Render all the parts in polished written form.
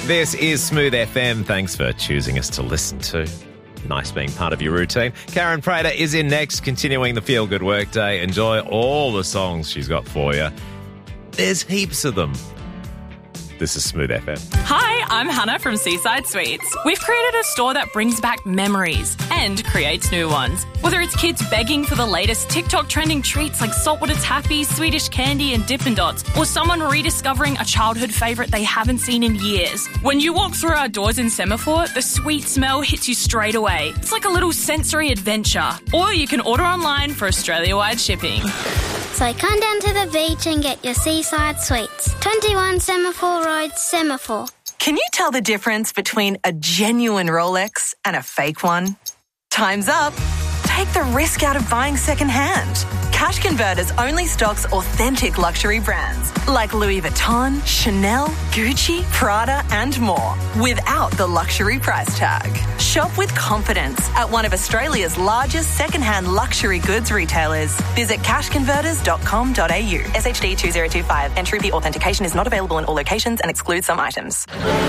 This is Smooth FM. Thanks for choosing us to listen to. Nice being part of your routine. Karen Prater is in next, continuing the Feel Good Workday. Enjoy all the songs she's got for you. There's heaps of them. This is Smooth FM. Hi, I'm Hannah from Seaside Sweets. We've created a store that brings back memories and creates new ones. Whether it's kids begging for the latest TikTok trending treats like saltwater taffy, Swedish candy and Dippin' Dots, or someone rediscovering a childhood favourite they haven't seen in years. When you walk through our doors in Semaphore, the sweet smell hits you straight away. It's like a little sensory adventure. Or you can order online for Australia-wide shipping. So come down to the beach and get your Seaside Sweets. 21 Semaphore Road, Semaphore. Can you tell the difference between a genuine Rolex and a fake one? Time's up. Take the risk out of buying second-hand. Cash Converters only stocks authentic luxury brands like Louis Vuitton, Chanel, Gucci, Prada and more without the luxury price tag. Shop with confidence at one of Australia's largest second-hand luxury goods retailers. Visit cashconverters.com.au. SHD 2025. Entry fee authentication is not available in all locations and excludes some items.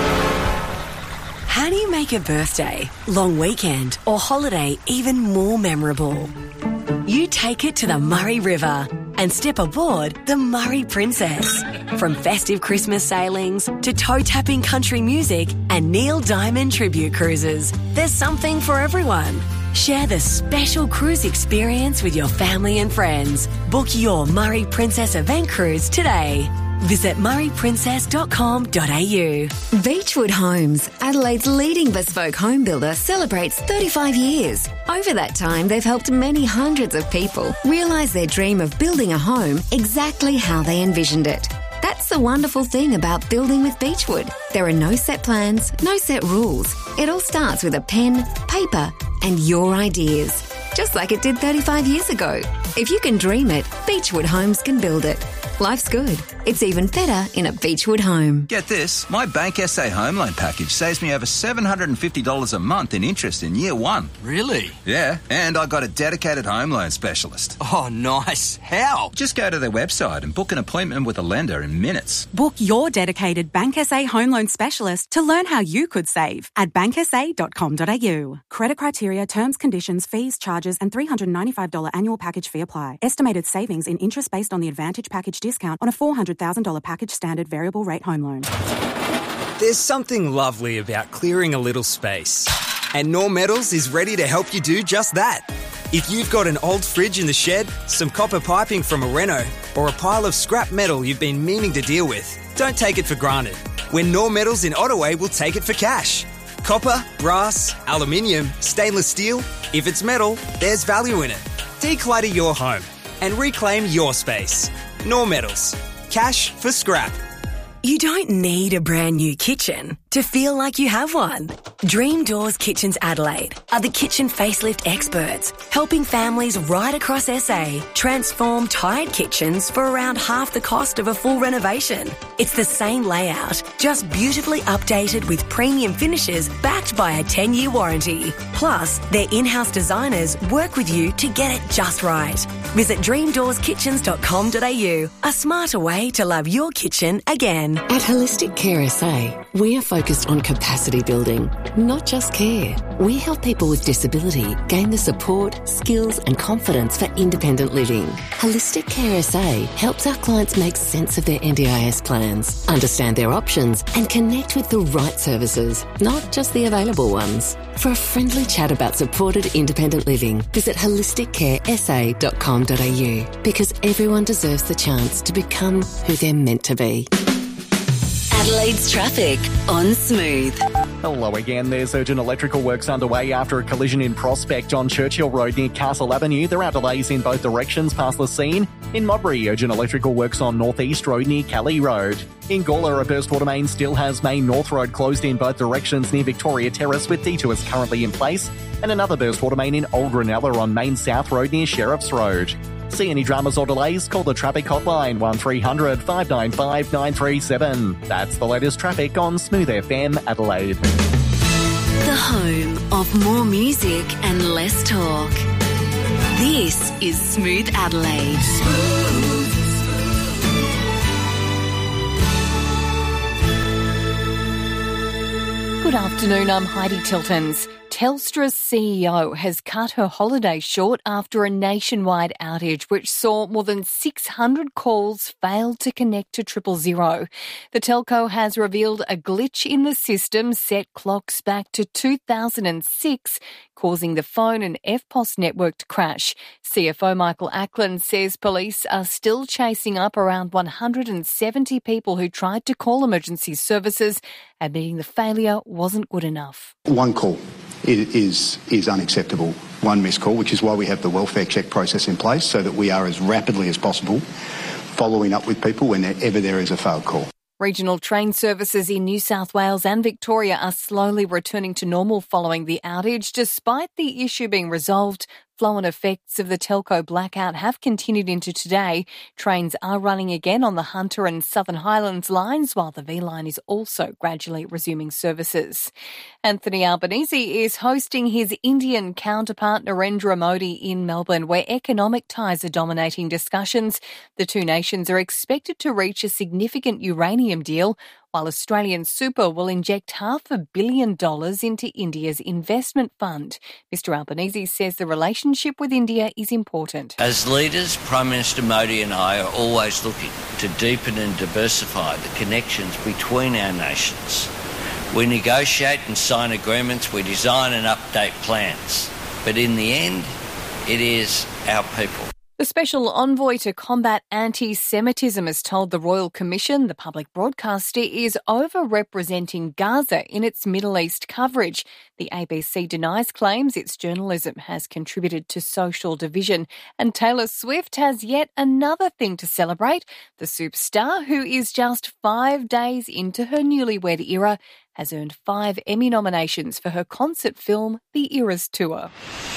How do you make a birthday, long weekend or holiday even more memorable? You take it to the Murray River and step aboard the Murray Princess. From festive Christmas sailings to toe-tapping country music and Neil Diamond tribute cruises, there's something for everyone. Share the special cruise experience with your family and friends. Book your Murray Princess event cruise today. Visit murrayprincess.com.au. Beechwood Homes, Adelaide's leading bespoke home builder, celebrates 35 years. Over that time, they've helped many hundreds of people realise their dream of building a home exactly how they envisioned it. That's the wonderful thing about building with Beechwood. There are no set plans, no set rules. It all starts with a pen, paper, and your ideas. Just like it did 35 years ago. If you can dream it, Beechwood Homes can build it. Life's good. It's even better in a Beechwood home. Get this, my Bank SA home loan package saves me over $750 a month in interest in year one. Really? Yeah, and I got a dedicated home loan specialist. Oh, nice. How? Just go to their website and book an appointment with a lender in minutes. Book your dedicated Bank SA home loan specialist to learn how you could save at banksa.com.au. Credit criteria, terms, conditions, fees, charges and $395 annual package fee apply. Estimated savings in interest based on the Advantage package discount on a $400,000 package standard variable rate home loan. There's something lovely about clearing a little space. And Norm Metals is ready to help you do just that. If you've got an old fridge in the shed, some copper piping from a reno, or a pile of scrap metal you've been meaning to deal with, don't take it for granted. When Norm Metals in Ottaway will take it for cash. Copper, brass, aluminium, stainless steel. If it's metal, there's value in it. Declutter your home and reclaim your space. Norm Metals. Cash for scrap. You don't need a brand new kitchen to feel like you have one. Dream Doors Kitchens Adelaide are the kitchen facelift experts, helping families right across SA transform tired kitchens for around half the cost of a full renovation. It's the same layout, just beautifully updated with premium finishes backed by a 10-year warranty. Plus, their in-house designers work with you to get it just right. Visit dreamdoorskitchens.com.au, a smarter way to love your kitchen again. At Holistic Care SA, we are focused on capacity building, not just care. We help people with disability gain the support, skills and confidence for independent living. Holistic Care SA helps our clients make sense of their NDIS plans, understand their options and connect with the right services, not just the available ones. For a friendly chat about supported independent living, visit holisticcaresa.com.au because everyone deserves the chance to become who they're meant to be. Adelaide's traffic on Smooth. Hello again. There's urgent electrical works underway after a collision in Prospect on Churchill Road near Castle Avenue. There are delays in both directions past the scene. In Modbury, urgent electrical works on North East Road near Kelly Road. In Gawler, a burst water main still has Main North Road closed in both directions near Victoria Terrace with detours currently in place. And another burst water main in Old Ranella on Main South Road near Sheriff's Road. See any dramas or delays? Call the traffic hotline 1300 595 937. That's the latest traffic on Smooth FM Adelaide. The home of more music and less talk. This is Smooth Adelaide. Good afternoon, I'm Heidi Tiltons. Telstra's CEO has cut her holiday short after a nationwide outage which saw more than 600 calls fail to connect to 000. The telco has revealed a glitch in the system set clocks back to 2006, causing the phone and EFTPOS network to crash. CFO Michael Ackland says police are still chasing up around 170 people who tried to call emergency services, admitting the failure wasn't good enough. One call is unacceptable. One missed call, which is why we have the welfare check process in place, so that we are as rapidly as possible following up with people whenever there is a failed call. Regional train services in New South Wales and Victoria are slowly returning to normal following the outage. Despite the issue being resolved, flow-on effects of the telco blackout have continued into today. Trains are running again on the Hunter and Southern Highlands lines, while the V-line is also gradually resuming services. Anthony Albanese is hosting his Indian counterpart Narendra Modi in Melbourne, where economic ties are dominating discussions. The two nations are expected to reach a significant uranium deal, while Australian Super will inject $500 million into India's investment fund. Mr Albanese says the relationship with India is important. As leaders, Prime Minister Modi and I are always looking to deepen and diversify the connections between our nations. We negotiate and sign agreements, we design and update plans. But in the end, it is our people. The Special Envoy to combat anti-Semitism has told the Royal Commission the public broadcaster is overrepresenting Gaza in its Middle East coverage. The ABC denies claims its journalism has contributed to social division. And Taylor Swift has yet another thing to celebrate. The superstar, who is just 5 days into her newlywed era, has earned 5 Emmy nominations for her concert film, The Eras Tour.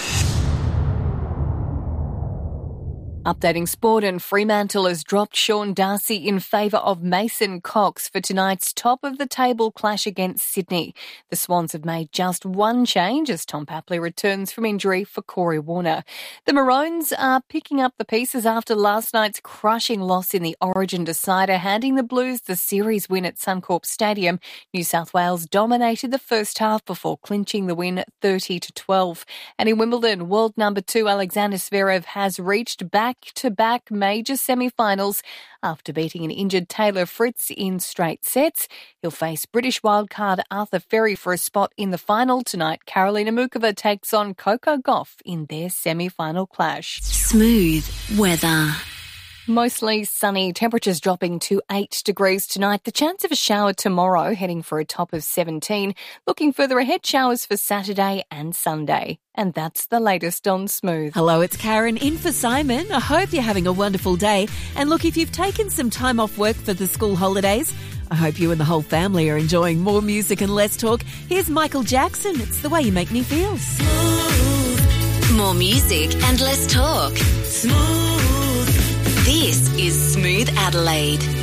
Updating sport, and Fremantle has dropped Sean Darcy in favour of Mason Cox for tonight's top-of-the-table clash against Sydney. The Swans have made just one change as Tom Papley returns from injury for Corey Warner. The Maroons are picking up the pieces after last night's crushing loss in the Origin decider, handing the Blues the series win at Suncorp Stadium. New South Wales dominated the first half before clinching the win 30-12. And in Wimbledon, world number 2 Alexander Zverev has reached back-to-back major semi-finals after beating an injured Taylor Fritz in straight sets. He'll face British wildcard Arthur Ferry for a spot in the final tonight. Karolina Mukova takes on Coco Gauff in their semi-final clash. Smooth weather. Mostly sunny, temperatures dropping to 8 degrees tonight. The chance of a shower tomorrow, heading for a top of 17. Looking further ahead, showers for Saturday and Sunday. And that's the latest on Smooth. Hello, it's Karen in for Simon. I hope you're having a wonderful day. And look, if you've taken some time off work for the school holidays, I hope you and the whole family are enjoying more music and less talk. Here's Michael Jackson. It's the way you make me feel. Smooth. More music and less talk. Smooth. This is Smooth Adelaide.